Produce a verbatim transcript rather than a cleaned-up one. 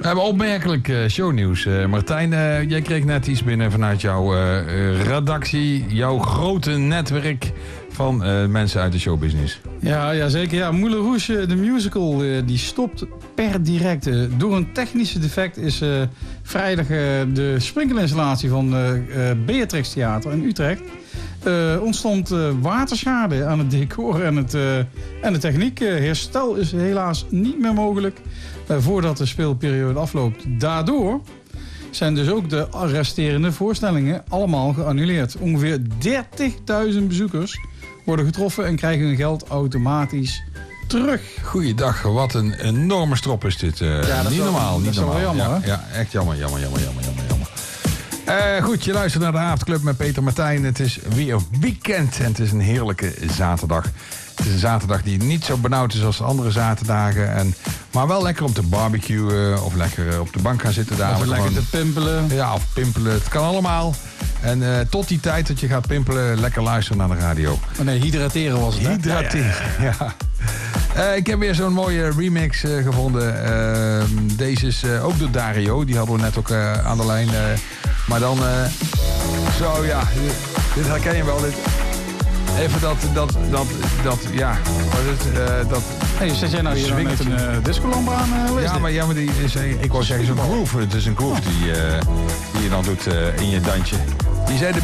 We hebben opmerkelijk uh, shownieuws. Uh, Martijn, uh, jij kreeg net iets binnen vanuit jouw uh, redactie. Jouw grote netwerk van uh, mensen uit de showbusiness. Ja, ja zeker. Ja. Moulin Rouge, de musical, uh, die stopt per direct. Uh, door een technische defect is uh, vrijdag uh, de sprinkelinstallatie van uh, uh, Beatrix Theater in Utrecht. Uh, ontstond uh, waterschade aan het decor en, het, uh, en de techniek. Uh, herstel is helaas niet meer mogelijk uh, voordat de speelperiode afloopt. Daardoor zijn dus ook de resterende voorstellingen allemaal geannuleerd. Ongeveer dertigduizend bezoekers worden getroffen en krijgen hun geld automatisch terug. Goeiedag, wat een enorme strop is dit. Uh, ja, niet wel, normaal, niet dat normaal. Is wel jammer, ja, ja, echt jammer, jammer, jammer, jammer, jammer. jammer. Uh, goed, je luistert naar de Avondclub met Peter Martijn. Het is weer weekend en het is een heerlijke zaterdag. Het is een zaterdag die niet zo benauwd is als andere zaterdagen. En, maar wel lekker om te barbecuen of lekker op de bank gaan zitten daar. Of lekker te pimpelen. Ja, of pimpelen. Het kan allemaal. En uh, tot die tijd dat je gaat pimpelen, lekker luisteren naar de radio. Oh nee, hydrateren was het. Hydrateren, ja. ja, ja. Uh, ik heb weer zo'n mooie remix uh, gevonden. Uh, deze is uh, ook door Dario. Die hadden we net ook uh, aan de lijn. Uh, maar dan, uh, zo ja, dit herken je wel. Dit. Even dat, dat, dat, dat, ja, wat is het, uh, dat... Hey, zet jij nou hier met een uh, discolamp aan? Uh, ja, maar, ja, maar die is, ik wou zeggen, zo'n groove. Het is een groove die, uh, die je dan doet uh, in je dansje. Die zei de